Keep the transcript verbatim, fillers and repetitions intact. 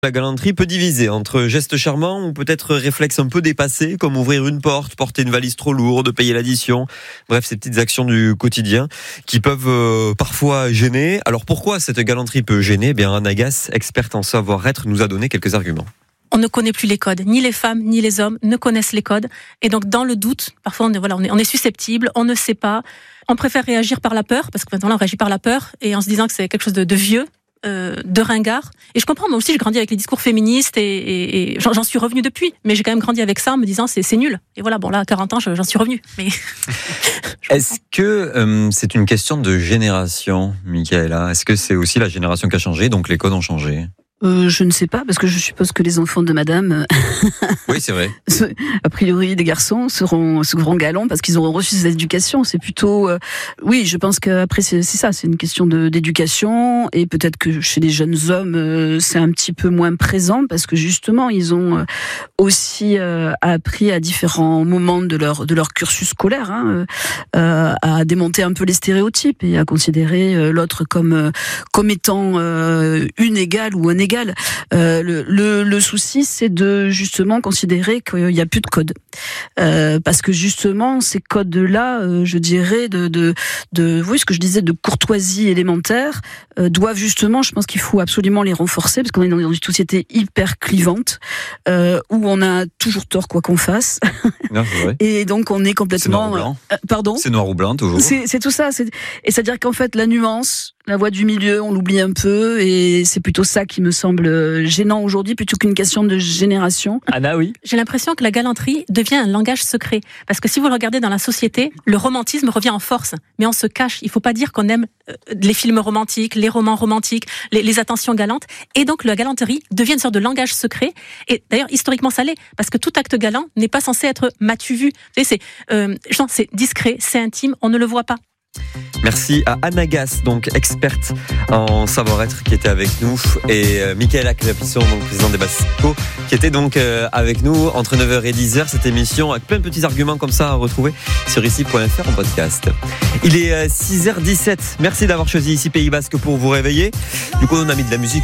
La galanterie peut diviser entre gestes charmants ou peut-être réflexes un peu dépassés, comme ouvrir une porte, porter une valise trop lourde, payer l'addition. Bref, ces petites actions du quotidien qui peuvent euh, parfois gêner. Alors pourquoi cette galanterie peut gêner ? Eh bien, Anna Gass, experte en savoir-être, nous a donné quelques arguments. On ne connaît plus les codes. Ni les femmes, ni les hommes ne connaissent les codes. Et donc, dans le doute, parfois, on est, voilà, on est, on est susceptible, on ne sait pas. On préfère réagir par la peur, parce que maintenant, on réagit par la peur, et en se disant que c'est quelque chose de, de vieux. Euh, de ringard. Et je comprends, moi aussi, j'ai grandi avec les discours féministes et, et, et j'en, j'en suis revenue depuis. Mais j'ai quand même grandi avec ça en me disant c'est, c'est nul. Et voilà, bon là, à quarante ans, j'en suis revenue. Mais Est-ce que euh, c'est une question de génération, Michaela ? Est-ce que c'est aussi la génération qui a changé, donc les codes ont changé ? Euh, je ne sais pas, parce que je suppose que les enfants de madame, oui, c'est vrai. a priori des garçons, seront, seront galants parce qu'ils auront reçu cette éducation. C'est plutôt... Euh, oui, je pense qu'après, c'est, c'est ça, c'est une question de, d'éducation. Et peut-être que chez les jeunes hommes, euh, c'est un petit peu moins présent parce que justement, ils ont euh, aussi euh, appris à différents moments de leur, de leur cursus scolaire hein, euh, à démonter un peu les stéréotypes et à considérer euh, l'autre comme, euh, comme étant euh, une égale ou un égal. Euh, le, le, le souci, c'est de justement considérer qu'il n'y a plus de code, euh, parce que justement ces codes-là, euh, je dirais de, de, de, oui, ce que je disais de courtoisie élémentaire, euh, doivent justement, je pense qu'il faut absolument les renforcer, parce qu'on est dans une société hyper clivante, euh, où on a toujours tort quoi qu'on fasse, non, c'est vrai. Et donc on est complètement, c'est noir ou blanc. Euh, pardon, c'est noir ou blanc toujours. C'est, c'est tout ça, c'est, et c'est-à-dire qu'en fait la nuance, la voie du milieu, on l'oublie un peu, et c'est plutôt ça qui me semble gênant aujourd'hui, plutôt qu'une question de génération. Anna, oui. J'ai l'impression que la galanterie devient un langage secret. Parce que si vous le regardez dans la société, le romantisme revient en force. Mais on se cache. Il ne faut pas dire qu'on aime les films romantiques, les romans romantiques, les, les attentions galantes. Et donc la galanterie devient une sorte de langage secret. Et d'ailleurs, historiquement, ça l'est. Parce que tout acte galant n'est pas censé être m'as-tu vu. Vous savez, c'est, euh, genre, c'est discret, c'est intime, on ne le voit pas. Merci à Anna Gass, donc experte en savoir-être, qui était avec nous, et euh, Michaela Clapisson, donc présidente des Bassicos, qui était donc euh, avec nous entre neuf heures et dix heures. Cette émission avec plein de petits arguments comme ça à retrouver sur ici point f r en podcast. Il est euh, six heures dix-sept. Merci d'avoir choisi ici Pays Basque pour vous réveiller. Du coup, on a mis de la musique.